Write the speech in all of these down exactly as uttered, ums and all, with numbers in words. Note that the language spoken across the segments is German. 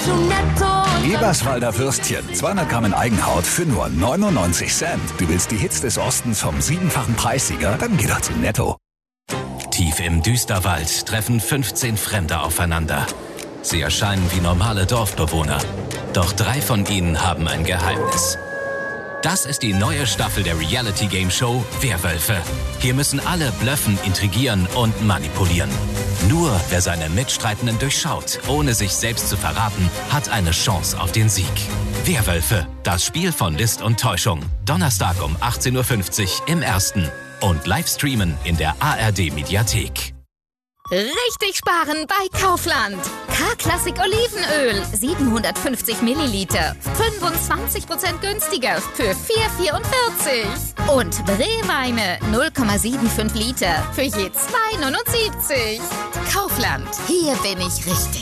zu netto. Eberswalder Würstchen, zweihundert Gramm in Eigenhaut für nur neunundneunzig Cent. Du willst die Hits des Ostens vom siebenfachen Preissieger? Dann geh doch zu Netto. Tief im Düsterwald treffen fünfzehn Fremde aufeinander. Sie erscheinen wie normale Dorfbewohner. Doch drei von ihnen haben ein Geheimnis. Das ist die neue Staffel der Reality-Game-Show Werwölfe. Hier müssen alle blöffen, intrigieren und manipulieren. Nur wer seine Mitstreitenden durchschaut, ohne sich selbst zu verraten, hat eine Chance auf den Sieg. Werwölfe, das Spiel von List und Täuschung. Donnerstag um achtzehn Uhr fünfzig im Ersten. Und Livestreamen in der A R D-Mediathek. Richtig sparen bei Kaufland. K-Klassik Olivenöl, siebenhundertfünfzig Milliliter, fünfundzwanzig Prozent günstiger für vier Komma vierundvierzig. Und Brewweine, null Komma fünfundsiebzig Liter für je zwei Komma neunundsiebzig. Kaufland, hier bin ich richtig.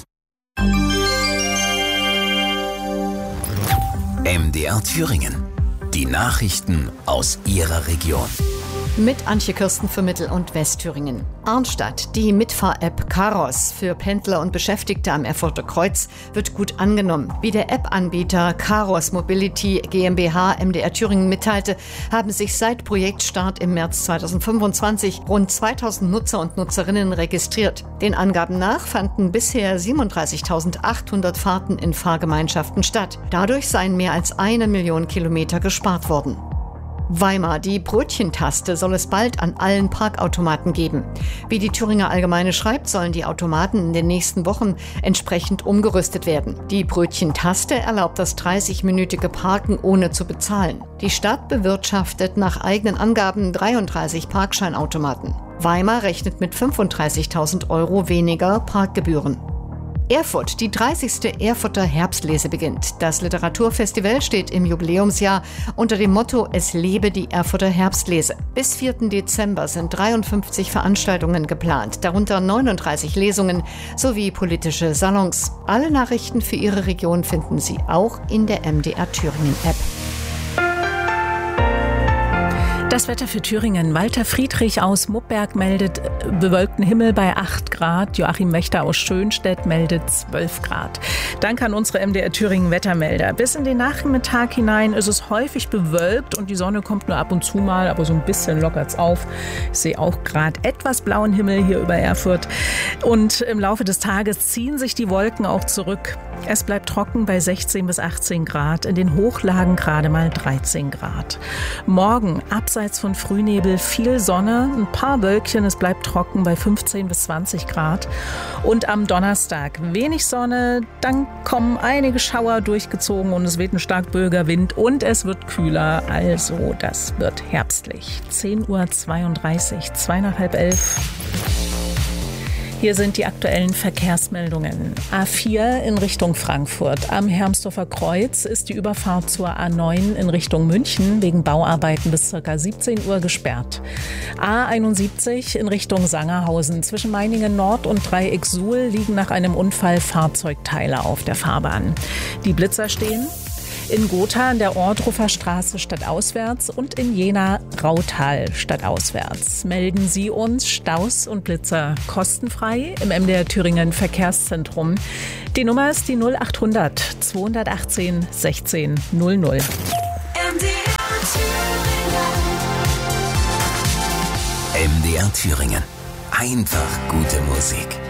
M D R Thüringen. Die Nachrichten aus Ihrer Region. Mit Antje Kirsten für Mittel- und Westthüringen. Arnstadt, die Mitfahr-App Caros für Pendler und Beschäftigte am Erfurter Kreuz wird gut angenommen. Wie der App-Anbieter Caros Mobility GmbH M D R Thüringen mitteilte, haben sich seit Projektstart im März zweitausendfünfundzwanzig rund zweitausend Nutzer und Nutzerinnen registriert. Den Angaben nach fanden bisher siebenunddreißigtausendachthundert Fahrten in Fahrgemeinschaften statt. Dadurch seien mehr als eine Million Kilometer gespart worden. Weimar, die Brötchentaste soll es bald an allen Parkautomaten geben. Wie die Thüringer Allgemeine schreibt, sollen die Automaten in den nächsten Wochen entsprechend umgerüstet werden. Die Brötchentaste erlaubt das dreißigminütige Parken ohne zu bezahlen. Die Stadt bewirtschaftet nach eigenen Angaben dreiunddreißig Parkscheinautomaten. Weimar rechnet mit fünfunddreißigtausend Euro weniger Parkgebühren. Erfurt, die dreißigste Erfurter Herbstlese beginnt. Das Literaturfestival steht im Jubiläumsjahr unter dem Motto Es lebe die Erfurter Herbstlese. Bis vierten Dezember sind dreiundfünfzig Veranstaltungen geplant, darunter neununddreißig Lesungen sowie politische Salons. Alle Nachrichten für Ihre Region finden Sie auch in der M D R Thüringen App. Das Wetter für Thüringen. Walter Friedrich aus Muppberg meldet bewölkten Himmel bei acht Grad. Joachim Wächter aus Schönstedt meldet zwölf Grad. Danke an unsere M D R Thüringen Wettermelder. Bis in den Nachmittag hinein ist es häufig bewölkt und die Sonne kommt nur ab und zu mal, aber so ein bisschen lockert's auf. Ich sehe auch gerade etwas blauen Himmel hier über Erfurt. Und im Laufe des Tages ziehen sich die Wolken auch zurück. Es bleibt trocken bei sechzehn bis achtzehn Grad, in den Hochlagen gerade mal dreizehn Grad. Morgen abseits von Frühnebel viel Sonne, ein paar Wölkchen, es bleibt trocken bei fünfzehn bis zwanzig Grad. Und am Donnerstag wenig Sonne, dann kommen einige Schauer durchgezogen und es weht ein stark böiger Wind und es wird kühler, also das wird herbstlich. zehn Uhr zweiunddreißig, zwei nach halb elf. Hier sind die aktuellen Verkehrsmeldungen. A vier in Richtung Frankfurt. Am Hermsdorfer Kreuz ist die Überfahrt zur A neun in Richtung München wegen Bauarbeiten bis ca. siebzehn Uhr gesperrt. A einundsiebzig in Richtung Sangerhausen. Zwischen Meiningen Nord und Dreieck Suhl liegen nach einem Unfall Fahrzeugteile auf der Fahrbahn. Die Blitzer stehen in Gotha an der Ohrdruffer Straße stadtauswärts und in Jena Rautal stadtauswärts. Melden Sie uns Staus und Blitzer kostenfrei im M D R Thüringen Verkehrszentrum. Die Nummer ist die null achthundert zweihundertachtzehn sechzehn null null. M D R Thüringen. Einfach gute Musik.